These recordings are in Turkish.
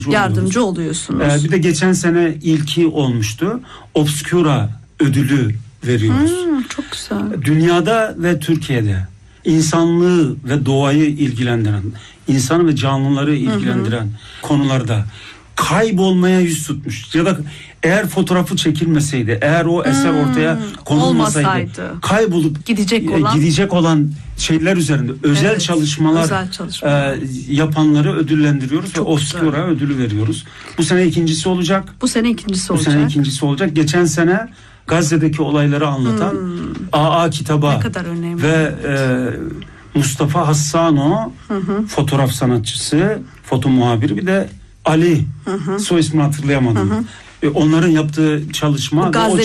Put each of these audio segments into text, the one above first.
yardımcı oluyorsunuz. Bir de geçen sene ilki olmuştu. Obscura ödülü veriyoruz. Çok güzel. Dünyada ve Türkiye'de insanlığı ve doğayı ilgilendiren, insanı ve canlıları ilgilendiren konularda kaybolmaya yüz tutmuş. Ya da eğer fotoğrafı çekilmeseydi, eğer o eser ortaya konulmasaydı, kaybolup gidecek olan şeyler üzerinde özel çalışmalar yapanları ödüllendiriyoruz ve Obscura ödülü veriyoruz. Bu sene ikincisi olacak. Bu sene ikincisi olacak. Geçen sene Gazze'deki olayları anlatan AA Kitaba ve Mustafa Hassano fotoğraf sanatçısı, foto muhabiri, bir de Ali soy ismini hatırlayamadım. Onların yaptığı çalışma ve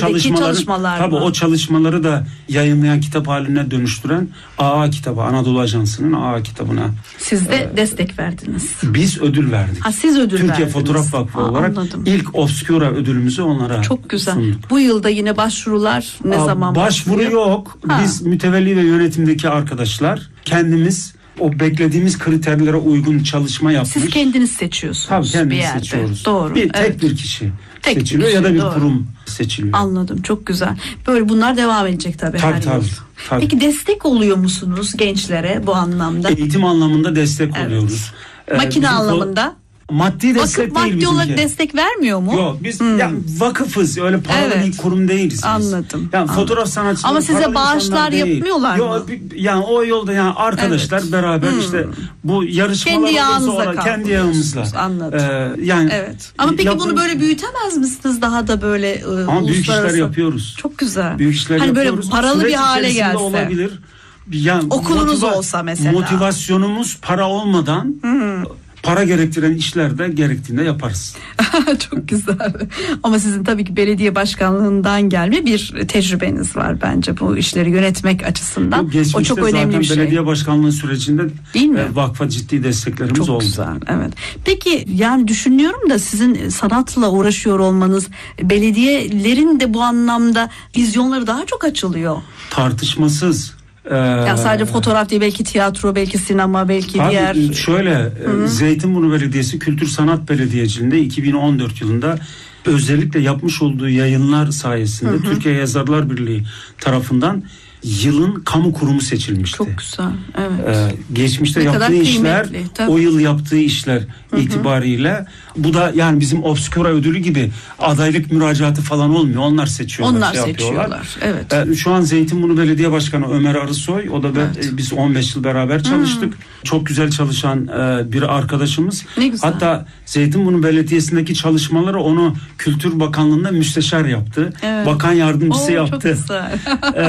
o çalışmaları da yayınlayan, kitap haline dönüştüren AA Kitabı, Anadolu Ajansı'nın AA Kitabı'na. Siz de destek verdiniz. Biz ödül verdik. Siz ödül Türkiye verdiniz. Fotoğraf Vakfı olarak ilk Obscura ödülümüzü onlara çok güzel sunduk. Bu yılda yine başvurular ne zaman başvuru yok. Biz mütevelli ve yönetimdeki arkadaşlar kendimiz o beklediğimiz kriterlere uygun çalışma yapmış. Siz kendiniz seçiyorsunuz. Tabii kendimiz seçiyoruz. Doğru. Tek bir kişi seçiliyor ya da bir kurum seçiliyor. Anladım, çok güzel. Böyle bunlar devam edecek tabii her yıl. Peki destek oluyor musunuz gençlere bu anlamda? Eğitim anlamında destek oluyoruz. Makine anlamında? Maddi destek değil bizimki. Maddi olarak destek vermiyor mu? Yok, biz yani vakıfız, öyle paralı bir kurum değiliz biz. Anladım. Yani fotoğraf sanatçıları ama size bağışlar yapmıyorlar mı? Yani o yolda yani arkadaşlar beraber işte bu yarışmalar sonra kendi yağımızla. Anladım. Yani ama peki bunu böyle büyütemez misiniz daha da böyle ama büyük işler yapıyoruz. Çok güzel. Büyük işler yapıyoruz. Böyle paralı Süreç bir hale gelse. Olabilir. Yani okulunuz olsa mesela. Motivasyonumuz para olmadan para gerektiren işlerde gerektiğinde yaparız. Çok güzel. Ama sizin tabii ki belediye başkanlığından gelme bir tecrübeniz var bence bu işleri yönetmek açısından. O çok önemli bir şey. Belediye başkanlığı sürecinde vakfa ciddi desteklerimiz oldu. Çok güzel. Evet. Peki yani düşünüyorum da sizin sanatla uğraşıyor olmanız, belediyelerin de bu anlamda vizyonları daha çok açılıyor. Tartışmasız. Yani sadece fotoğraf değil, belki tiyatro, belki sinema, belki diğer. Şöyle Zeytinburnu Belediyesi Kültür Sanat Belediyeciliğinde 2014 yılında özellikle yapmış olduğu yayınlar sayesinde Türkiye Yazarlar Birliği tarafından yılın kamu kurumu seçilmişti. Çok güzel. Evet. Geçmişte yaptığı işler, o yıl yaptığı işler itibariyle bu da yani bizim Obscura ödülü gibi adaylık müracaatı falan olmuyor. Onlar seçiyorlar. Onlar seçiyorlar. Evet. Şu an Zeytinburnu Belediye Başkanı Ömer Arısoy, o da biz 15 yıl beraber çalıştık. Çok güzel çalışan bir arkadaşımız. Ne güzel. Hatta Zeytinburnu Belediyesi'ndeki çalışmaları onu Kültür Bakanlığı'nda müsteşar yaptı. Evet. Bakan yardımcısı yaptı. Çok güzel.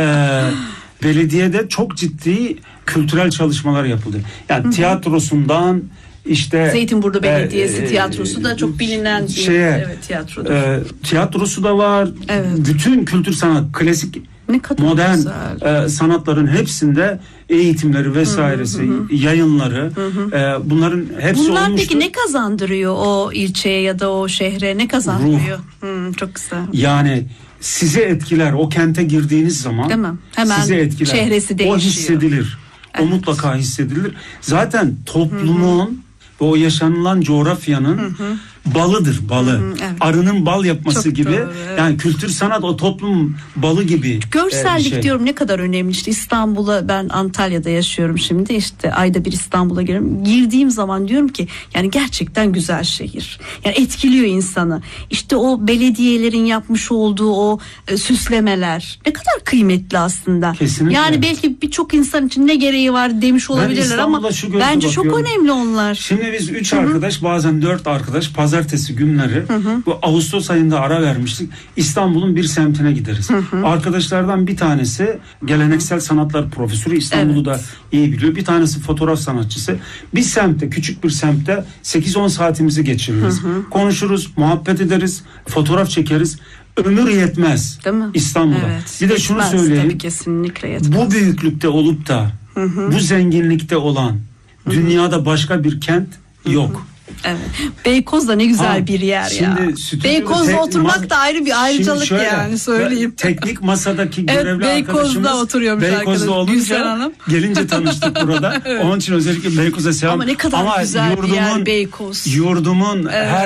Belediyede çok ciddi kültürel çalışmalar yapıldı. Yani tiyatrosundan işte Zeytinburnu Belediyesi tiyatrosu da çok bilinen bir tiyatrodur. Tiyatrosu da var. Evet. Bütün kültür sanat, klasik modern sanatların hepsinde eğitimleri vesairesi, yayınları, bunların hepsi olmuştur. Bunlar peki ne kazandırıyor o ilçeye ya da o şehre, ne kazandırıyor? Çok güzel. Yani sizi etkiler, o kente girdiğiniz zaman hemen sizi etkiler. Çehresi değişiyor. O hissedilir. O mutlaka hissedilir. Zaten toplumun ve o yaşanılan coğrafyanın balıdır, balı. Arının bal yapması çok gibi. Doğru, yani kültür sanat o toplum balı gibi. Görsellik diyorum ne kadar önemli. İşte İstanbul'a, ben Antalya'da yaşıyorum şimdi. İşte ayda bir İstanbul'a giriyorum. Girdiğim zaman diyorum ki yani gerçekten güzel şehir. Yani etkiliyor insanı. İşte o belediyelerin yapmış olduğu o süslemeler ne kadar kıymetli aslında. Kesinlikle. Yani belki birçok insan için ne gereği var demiş olabilirler ama bence çok önemli onlar. Şimdi biz 3 arkadaş, bazen 4 arkadaş pazartesi günleri bu Ağustos ayında ara vermiştik. İstanbul'un bir semtine gideriz. Arkadaşlardan bir tanesi geleneksel sanatlar profesörü, İstanbul'u da iyi biliyor. Bir tanesi fotoğraf sanatçısı. Bir semtte, küçük bir semtte 8-10 saatimizi geçiririz. Konuşuruz, muhabbet ederiz, fotoğraf çekeriz. Ömür yetmez İstanbul'da. Evet, bir de şunu söyleyeyim. Kesinlikle yetmez. Bu büyüklükte olup da bu zenginlikte olan dünyada başka bir kent yok. Evet. Beykoz da ne güzel bir yer şimdi ya. Beykoz'da oturmak da ayrı bir ayrıcalık şöyle, yani söyleyeyim. Teknik masadaki Evet, görevli Beykoz'da arkadaşımız oturuyormuş Beykoz'da olunca gelince tanıştık burada. Evet. Onun için özellikle Beykoz'a selam. Ama ne kadar güzel bir yer Beykoz. Yurdumun her